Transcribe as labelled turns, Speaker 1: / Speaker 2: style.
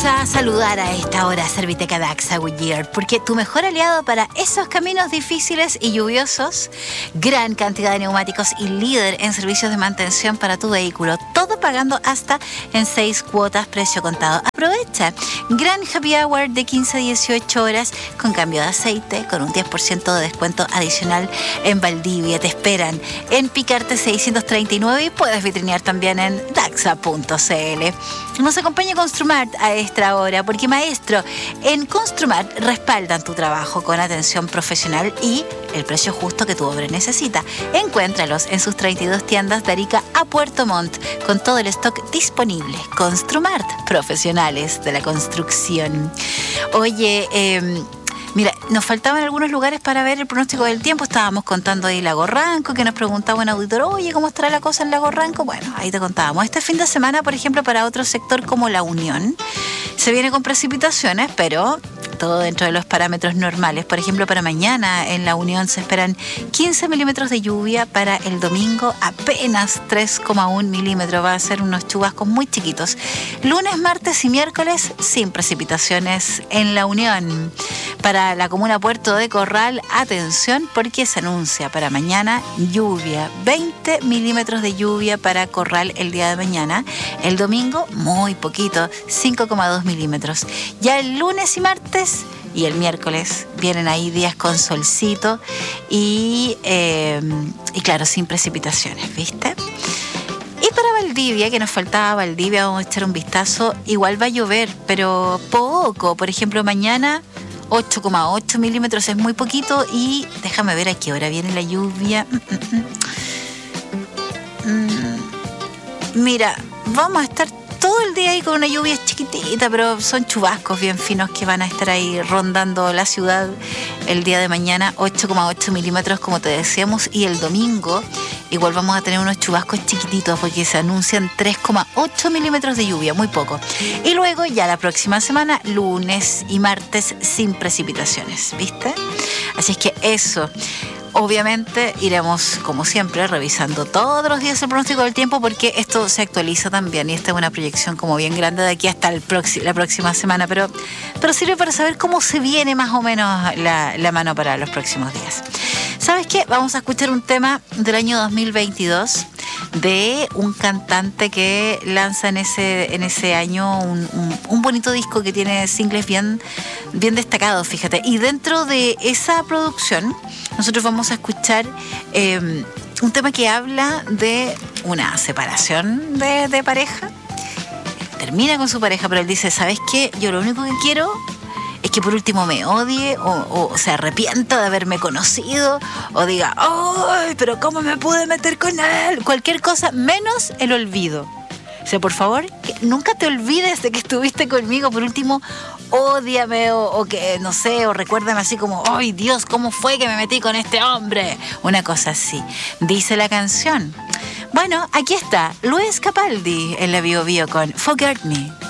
Speaker 1: Vamos a saludar a esta hora a Serviteca Daxa Goodyear, porque tu mejor aliado para esos caminos difíciles y lluviosos, gran cantidad de neumáticos y líder en servicios de mantención para tu vehículo, todo pagando hasta en 6 cuotas, precio contado. Aprovecha, gran happy hour de 15 a 18 horas con cambio de aceite, con un 10% de descuento adicional en Valdivia. Te esperan en Picarte 639 y puedes vitrinear también en daxa.cl. Nos acompaña Construmart a esta hora, porque maestro, en Construmart respaldan tu trabajo con atención profesional y el precio justo que tu obra necesita. Encuéntralos en sus 32 tiendas de Arica a Puerto Montt, con todo el stock disponible. Construmart, profesionales de la construcción. Oye, mira, nos faltaban algunos lugares para ver el pronóstico del tiempo. Estábamos contando ahí Lago Ranco, que nos preguntaba un auditor, oye, ¿cómo estará la cosa en Lago Ranco? Bueno, ahí te contábamos. Este fin de semana, por ejemplo, para otro sector como La Unión, se viene con precipitaciones, pero todo dentro de los parámetros normales. Por ejemplo, para mañana en La Unión se esperan 15 milímetros de lluvia. Para el domingo apenas 3,1 milímetros. Va a ser unos chubascos muy chiquitos. Lunes, martes y miércoles sin precipitaciones en La Unión. Para la comuna Puerto de Corral, atención, porque se anuncia para mañana lluvia. 20 milímetros de lluvia para Corral el día de mañana. El domingo, muy poquito, 5,2 milímetros. Ya el lunes y martes y el miércoles vienen ahí días con solcito y claro, sin precipitaciones, ¿viste? Y para Valdivia, que nos faltaba Valdivia, vamos a echar un vistazo. Igual va a llover, pero poco. Por ejemplo, mañana 8,8 milímetros es muy poquito. Y déjame ver a qué hora viene la lluvia. Mira, vamos a estar todo el día ahí con una lluvia chiquitita, pero son chubascos bien finos que van a estar ahí rondando la ciudad el día de mañana. 8,8 milímetros, como te decíamos, y el domingo igual vamos a tener unos chubascos chiquititos porque se anuncian 3,8 milímetros de lluvia, muy poco. Y luego ya la próxima semana, lunes y martes, sin precipitaciones, ¿viste? Así es que eso. Obviamente iremos, como siempre, revisando todos los días el pronóstico del tiempo, porque esto se actualiza también y esta es una proyección como bien grande de aquí hasta la próxima semana, pero sirve para saber cómo se viene más o menos la mano para los próximos días. ¿Sabes qué? Vamos a escuchar un tema del año 2022 de un cantante que lanza en ese año un bonito disco que tiene singles bien destacados, fíjate. Y dentro de esa producción nosotros vamos a escuchar un tema que habla de una separación de pareja. Termina con su pareja, pero él dice, ¿sabes qué? Yo lo único que quiero es que por último me odie o se arrepienta de haberme conocido o diga, ¡ay, pero cómo me pude meter con él! Cualquier cosa menos el olvido. O sea, por favor, que nunca te olvides de que estuviste conmigo. Por último, ódiame o que, no sé, o recuérdame así como, ¡ay, Dios, cómo fue que me metí con este hombre! Una cosa así. Dice la canción. Bueno, aquí está Luis Capaldi en la Bio Bio con Forget Me.